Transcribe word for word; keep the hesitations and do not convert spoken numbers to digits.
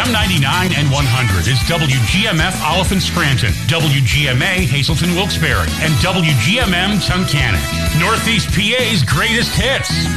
M ninety-nine and one hundred is W G M F Oliphant Scranton, W G M A Hazelton Wilkes-Barre, and W G M M Tunkhannock. Northeast P A's greatest hits.